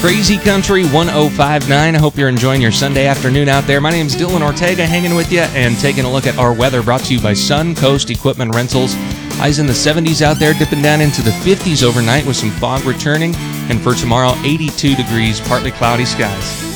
Crazy Country 1059. I hope you're enjoying your Sunday afternoon out there. My name's Dylan Ortega, hanging with you and taking a look at our weather, brought to you by Suncoast Equipment Rentals. Highs in the 70s out there, dipping down into the 50s overnight with some fog returning. And for tomorrow, 82 degrees, partly cloudy skies.